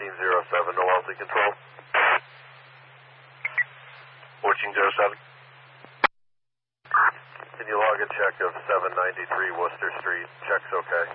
1407, no LZ control. 1407. Can you log a check of 793 Worcester Street? Check's okay.